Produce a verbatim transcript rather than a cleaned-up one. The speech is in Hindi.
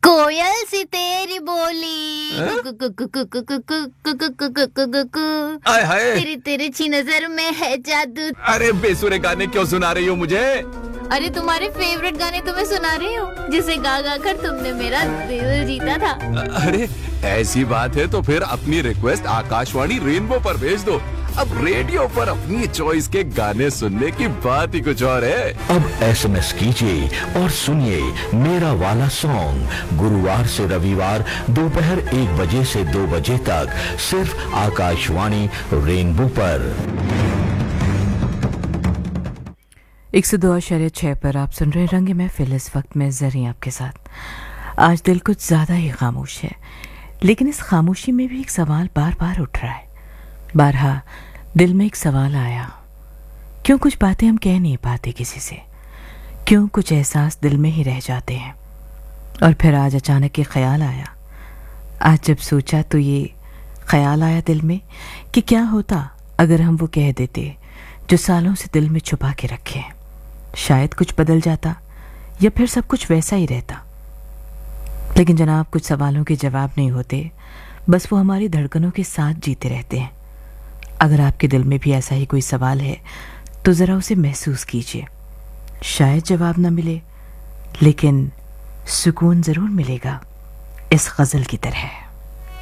कोयल सी तेरी बोली, आय हाय, तेरी तिरछी नजर में है जादू। अरे बेसुरे गाने क्यों सुना रही हो मुझे? अरे तुम्हारे फेवरेट गाने तुम्हें सुना रही हूँ, जिसे गा गा कर तुमने मेरा दिल जीता था। अरे ऐसी बात है तो फिर अपनी रिक्वेस्ट आकाशवाणी रेनबो पर भेज दो। अब रेडियो पर अपनी चॉइस के गाने सुनने की बात ही कुछ और है। अब एसएमएस कीजिए और सुनिए मेरा वाला सॉन्ग गुरुवार से रविवार दोपहर एक बजे से दो बजे तक सिर्फ आकाशवाणी रेनबो पर। एक सौ दो आशार्य छह पर आप सुन रहे रंग महफिल। इस वक्त में जरी आपके साथ। आज दिल कुछ ज्यादा ही खामोश है, लेकिन इस खामोशी में भी एक सवाल बार बार उठ रहा है। बारहा दिल में एक सवाल आया, क्यों कुछ बातें हम कह नहीं पाते किसी से, क्यों कुछ एहसास दिल में ही रह जाते हैं। और फिर आज अचानक ये ख्याल आया। आज जब सोचा तो ये ख्याल आया दिल में कि क्या होता अगर हम वो कह देते जो सालों से दिल में छुपा के रखे हैं। शायद कुछ बदल जाता या फिर सब कुछ वैसा ही रहता। लेकिन जनाब, कुछ सवालों के जवाब नहीं होते, बस वो हमारी धड़कनों के साथ जीते रहते हैं। अगर आपके दिल में भी ऐसा ही कोई सवाल है तो ज़रा उसे महसूस कीजिए। शायद जवाब ना मिले, लेकिन सुकून ज़रूर मिलेगा, इस गज़ल की तरह।